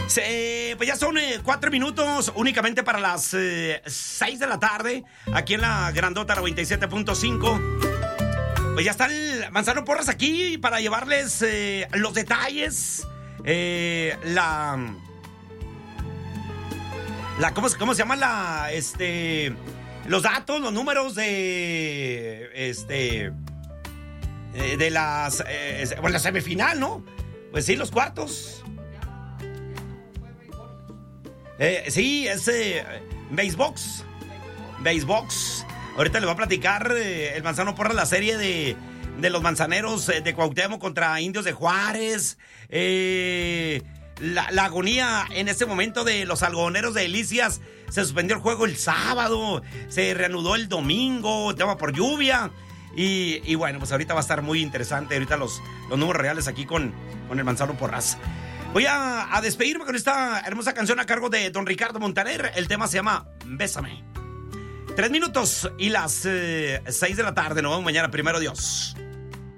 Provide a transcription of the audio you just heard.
Pues ya son 4 minutos únicamente para las 6 de la tarde, aquí en la Grandota 97.5. Pues ya está el Manzano Porras aquí para llevarles los detalles, ¿cómo se llama? Los datos, los números de la semifinal, ¿no? Pues sí, los cuartos. Sí, es Basebox. Ahorita le va a platicar el Manzano Porras la serie de los manzaneros de Cuauhtémoc contra Indios de Juárez. La agonía en este momento de los algodoneros de Delicias. Se suspendió el juego el sábado, se reanudó el domingo, tema por lluvia. Y bueno, pues ahorita va a estar muy interesante. Ahorita los números reales aquí con el Manzano Porras. Voy a despedirme con esta hermosa canción a cargo de don Ricardo Montaner. El tema se llama Bésame. 3 minutos y las 6 de la tarde. Nos vemos mañana, primero Dios.